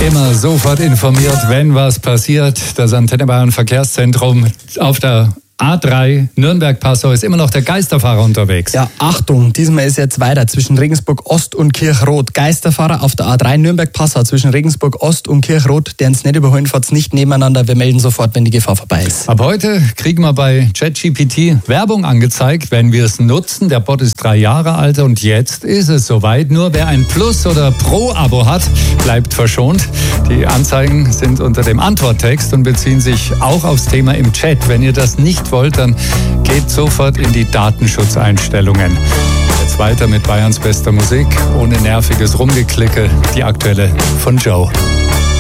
Immer sofort informiert, wenn was passiert. Das Antenne Bayern Verkehrszentrum auf der A3 Nürnberg-Passau ist immer noch der Geisterfahrer unterwegs. Ja, Achtung, diesmal ist jetzt weiter zwischen Regensburg-Ost und Kirchrot. Geisterfahrer auf der A3 Nürnberg-Passau zwischen Regensburg-Ost und Kirchrot, der uns nicht überholen, fahrt's nicht nebeneinander. Wir melden sofort, wenn die Gefahr vorbei ist. Ab heute kriegen wir bei ChatGPT Werbung angezeigt, wenn wir es nutzen. Der Bot ist 3 Jahre alt und jetzt ist es soweit. Nur wer ein Plus- oder Pro-Abo hat, bleibt verschont. Die Anzeigen sind unter dem Antworttext und beziehen sich auch aufs Thema im Chat. Wenn ihr das nicht wollt, dann geht sofort in die Datenschutzeinstellungen. Jetzt weiter mit Bayerns bester Musik, ohne nerviges Rumgeklicke, die aktuelle von Joe.